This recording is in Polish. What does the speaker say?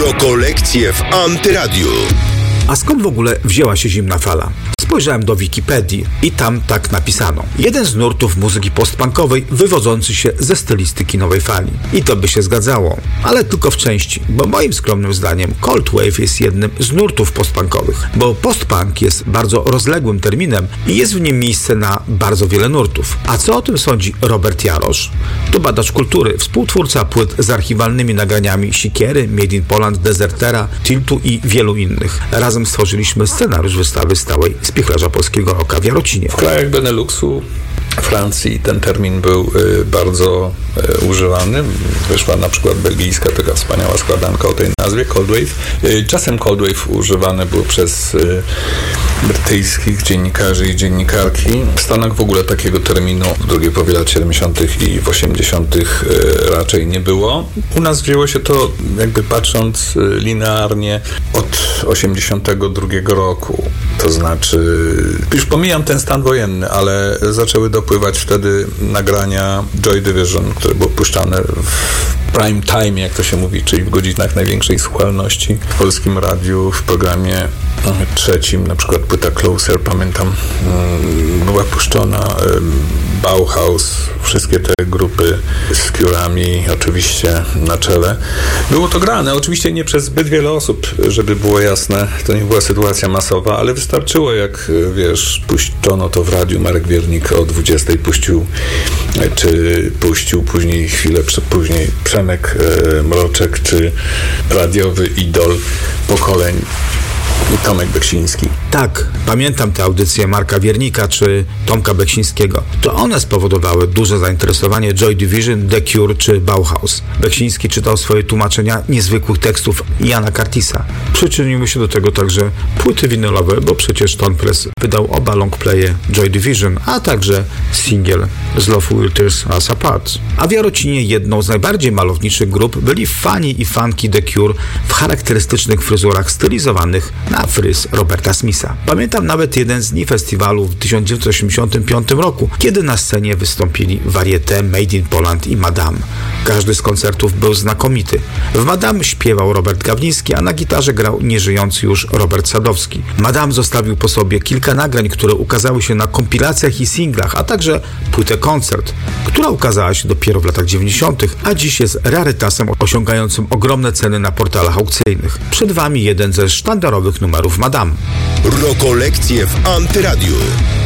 Rokolekcje w Antyradiu. A skąd w ogóle wzięła się zimna fala? Spojrzałem do Wikipedii i tam tak napisano. Jeden z nurtów muzyki postpunkowej wywodzący się ze stylistyki nowej fali. I to by się zgadzało, ale tylko w części, bo moim skromnym zdaniem Cold Wave jest jednym z nurtów postpunkowych, bo postpunk jest bardzo rozległym terminem i jest w nim miejsce na bardzo wiele nurtów. A co o tym sądzi Robert Jarosz? To badacz kultury, współtwórca płyt z archiwalnymi nagraniami Sikiery, Made in Poland, Desertera, Tiltu i wielu innych. Razem stworzyliśmy scenariusz wystawy stałej Spichlerza Polskiego Rocka w Jarocinie. W krajach Beneluxu, Francji ten termin był bardzo używany. Wyszła na przykład belgijska taka wspaniała składanka o tej nazwie, Cold Wave. Czasem Cold Wave używane było przez brytyjskich dziennikarzy i dziennikarki. W Stanach w ogóle takiego terminu w drugiej połowie lat 70. i w 80. raczej nie było. U nas wzięło się to, jakby patrząc linearnie, od 82 roku. To znaczy, już pomijam ten stan wojenny, ale zaczęły dopływać wtedy nagrania Joy Division, które było puszczane w prime time, jak to się mówi, czyli w godzinach największej słuchalności w polskim radiu, w programie trzecim, na przykład płyta Closer, pamiętam, była puszczona, Bauhaus, wszystkie te grupy z Curami oczywiście na czele. Było to grane, oczywiście nie przez zbyt wiele osób, żeby było jasne, to nie była sytuacja masowa, ale wystarczyło, jak wiesz, puszczono to w radiu, Marek Wiernik o 20 puścił później, chwilę później Przemek Mroczek, czy radiowy idol pokoleń Tomek Beksiński. Tak, pamiętam te audycje Marka Wiernika czy Tomka Beksińskiego. To one spowodowały duże zainteresowanie Joy Division, The Cure czy Bauhaus. Beksiński czytał swoje tłumaczenia niezwykłych tekstów Jana Curtisa. Przyczyniły się do tego także płyty winylowe, bo przecież Tone Press wydał oba longplaye Joy Division, a także singiel z Love Will Tear Us Apart. A w Jarocinie jedną z najbardziej malowniczych grup byli fani i fanki The Cure w charakterystycznych fryzurach stylizowanych na fryz Roberta Smitha. Pamiętam nawet jeden z dni festiwalu w 1985 roku, kiedy na scenie wystąpili Varieté, Made in Poland i Madame. Każdy z koncertów był znakomity. W Madame śpiewał Robert Gawliński, a na gitarze grał nieżyjący już Robert Sadowski. Madame zostawił po sobie kilka nagrań, które ukazały się na kompilacjach i singlach, a także płytę Koncert, która ukazała się dopiero w latach 90., a dziś jest rarytasem osiągającym ogromne ceny na portalach aukcyjnych. Przed Wami jeden ze sztandarowych numerów Madame. Rokolekcje w Antyradiu.